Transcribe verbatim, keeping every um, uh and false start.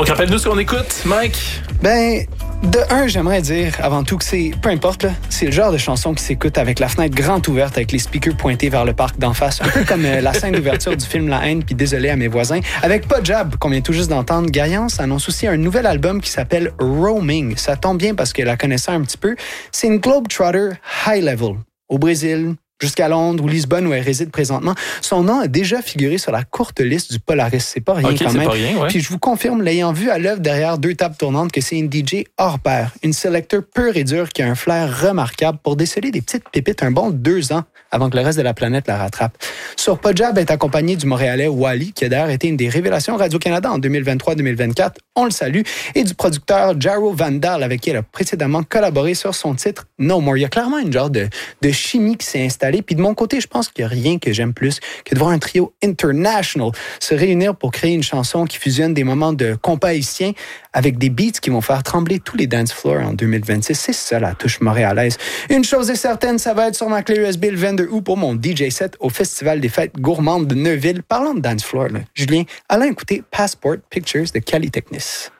Donc, rappelle-nous ce qu'on écoute, Mike. Ben, de un, j'aimerais dire avant tout que c'est, peu importe, là, c'est le genre de chanson qui s'écoute avec la fenêtre grande ouverte, avec les speakers pointés vers le parc d'en face. Un peu comme euh, la scène d'ouverture du film La Haine, puis désolé à mes voisins. Avec Pas Jab, qu'on vient tout juste d'entendre, Gaillance annonce aussi un nouvel album qui s'appelle Roaming. Ça tombe bien parce que la connaissant un petit peu, c'est une globetrotter high level. Au Brésil, jusqu'à Londres ou Lisbonne où elle réside présentement. Son nom a déjà figuré sur la courte liste du Polaris. C'est pas rien okay, quand c'est même. Pas rien, ouais. Puis je vous confirme, l'ayant vu à l'œuvre derrière deux tables tournantes, que c'est une D J hors pair, une selecteur pure et dure qui a un flair remarquable pour déceler des petites pépites un bon deux ans avant que le reste de la planète la rattrape. Sur Pajab est accompagné du Montréalais Wally, qui a d'ailleurs été une des révélations Radio-Canada en deux mille vingt-trois deux mille vingt-quatre. On le salue. Et du producteur Jaro Vandal, avec qui elle a précédemment collaboré sur son titre No More. Il y a clairement une genre de, de chimie qui s'est installée. Puis de mon côté, je pense qu'il n'y a rien que j'aime plus que de voir un trio international se réunir pour créer une chanson qui fusionne des moments de compas haïtien avec des beats qui vont faire trembler tous les dance floors en deux mille vingt-six. C'est ça la touche montréalaise. Une chose est certaine, ça va être sur ma clé U S B le vingt-deux août pour mon D J set au Festival des fêtes gourmandes de Neuville. Parlant de dance floor, là, Julien, allons écouter Passport Pictures de Cali Technis.